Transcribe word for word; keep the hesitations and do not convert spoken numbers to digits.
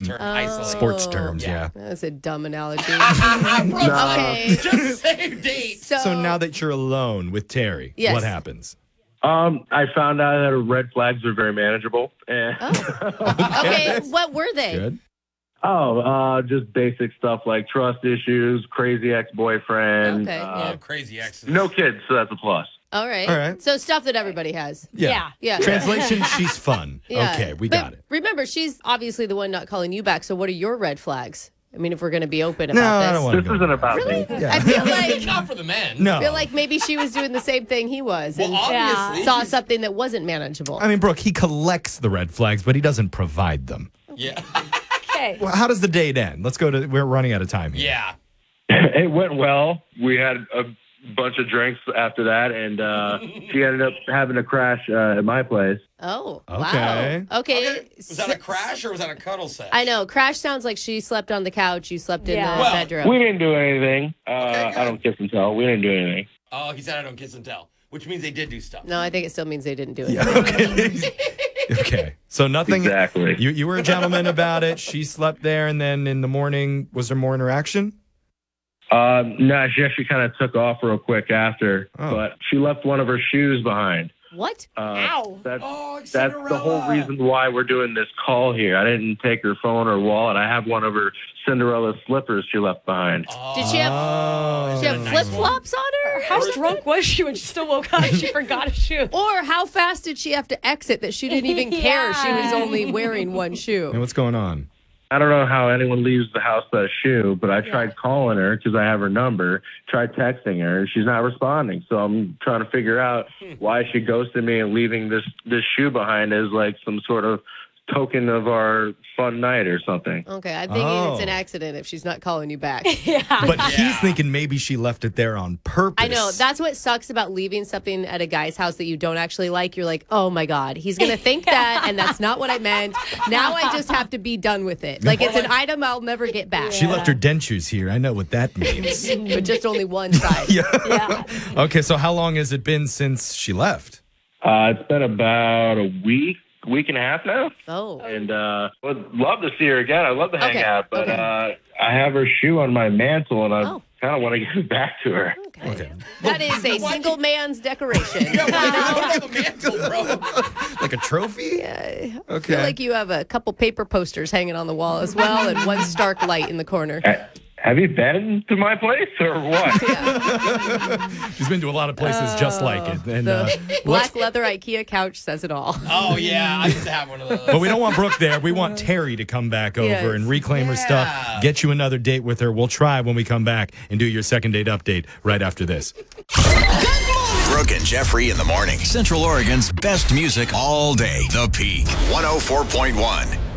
term, Oh. isolate. Sports terms, yeah. That's a dumb analogy. no. Okay. Just say date. So, So now that you're alone with Terry, Yes. what happens? Um, I found out that red flags are very manageable. And Oh. Okay, what were they? Good. oh, uh, just basic stuff like trust issues, crazy ex-boyfriend. Okay, uh, Oh, crazy exes. No kids, so that's a plus. All right. All right. So stuff that everybody has. Yeah. Yeah. Translation, she's fun. Yeah. Okay, we But got it. Remember, she's obviously the one not calling you back. So what are your red flags? I mean, if we're going to be open No, about this. I don't want to This go. isn't about Really? me. Yeah. I feel like Not for the men. No. I feel like maybe she was doing the same thing he was Well, and obviously. saw she's- something that wasn't manageable. I mean, Brooke, he collects the red flags, but he doesn't provide them. Yeah. Okay. Well, how does the date end? Let's go to, we're running out of time here. Yeah. It went well. We had a bunch of drinks after that, and uh, she ended up having to crash uh, at my place. Oh, Okay. wow. Okay. Was that a crash or was that a cuddle set? I know. Crash sounds like she slept on the couch. You slept in Yeah. the Well, bedroom. We didn't do anything. Uh, Okay, good. I don't kiss and tell. We didn't do anything. Oh, he said I don't kiss and tell, which means they did do stuff. No, I think it still means they didn't do it. Yeah, okay. Okay. So nothing. Exactly. You, you were a gentleman about it. She slept there, and then in the morning, was there more interaction? Um, no, she actually kind of took off real quick after, Oh. but she left one of her shoes behind. What? Uh, Ow. That's, Oh, that's the whole Cinderella. reason why we're doing this call here. I didn't take her phone or wallet. I have one of her Cinderella slippers she left behind. Oh, Did she have, Oh. she have nice flip flops on her? How drunk was she when she still woke up and she forgot a shoe? Or how fast did she have to exit that she didn't even care she was Yeah. only wearing one shoe? And what's going on? I don't know how anyone leaves the house without a shoe, but I tried calling her because I have her number, tried texting her, and she's not responding. So I'm trying to figure out why she ghosted me and leaving this, this shoe behind as like some sort of token of our fun night or something. Okay, I'm thinking it's an Oh. accident if she's not calling you back. Yeah. But Yeah. he's thinking maybe she left it there on purpose. I know. That's what sucks about leaving something at a guy's house that you don't actually like. You're like, oh my God, he's going to think that, and that's not what I meant. Now I just have to be done with it. Like it's an item I'll never get back, She left her dentures here. I know what that means. but just only one side. yeah. Yeah. Okay, so how long has it been since she left? Uh, it's been about a week, week and a half now. Oh. And uh, would love to see her again. I'd love to hang Okay, out, but okay. uh, I have her shoe on my mantle, and I Oh. kind of want to give it back to her. Okay. Okay. That is a single man's decoration. Yeah, why did you put it on the mantle, bro? Like a trophy? I Okay. feel like you have a couple paper posters hanging on the wall as well, and one stark light in the corner. Uh, Have you been to my place or what? He's been to a lot of places just like it. And, The uh, black leather IKEA couch says it all. Oh, yeah. I used to have one of those. but we don't want Brooke there. We want Terry to come back over Yes. and reclaim her stuff, Yeah. get you another date with her. We'll try when we come back and do your second date update right after this. Brooke and Jeffrey in the morning. Central Oregon's best music all day. The Peak. one oh four point one.